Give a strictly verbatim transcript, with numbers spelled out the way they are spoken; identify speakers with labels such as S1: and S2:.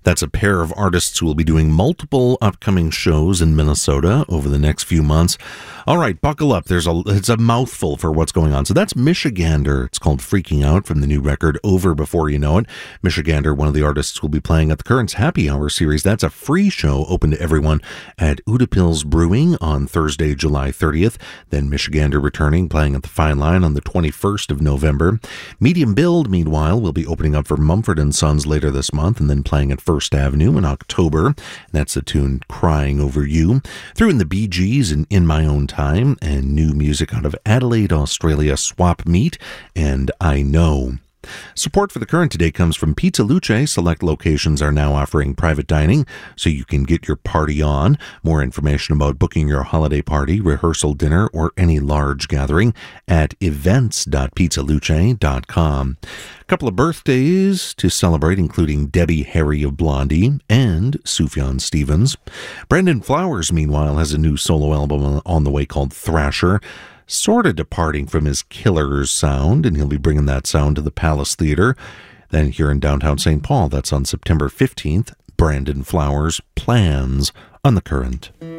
S1: That's a pair of artists who will be doing multiple upcoming shows in Minnesota over the next few months. All right, buckle up. There's a it's a mouthful for what's going on. So that's Michigander. It's called Freaking Out from the new record Over Before You Know It. Michigander, one of the artists who will be playing at the Currents Happy Hour series. That's a free show open to everyone at Udapils Brewing on Thursday, July thirtieth. Then Michigander returning, playing at the Fine Line on the twenty-first of November. Medium Build, meanwhile, will be opening up for Mumford and Sons later this month and then playing at First Avenue in October. That's the tune Crying Over You. Threw in the Bee Gees and In My Own Time, and new music out of Adelaide, Australia, Swap Meat and I Know. Support for The Current today comes from Pizza Luce. Select locations are now offering private dining, so you can get your party on. More information about booking your holiday party, rehearsal dinner, or any large gathering at events dot pizza luce dot com. A couple of birthdays to celebrate, including Debbie Harry of Blondie and Sufjan Stevens. Brandon Flowers, meanwhile, has a new solo album on the way called Thrasher. Sort of departing from his Killers sound, and he'll be bringing that sound to the Palace Theatre. Then here in downtown Saint Paul, that's on September fifteenth, Brandon Flowers, Plans on The Current.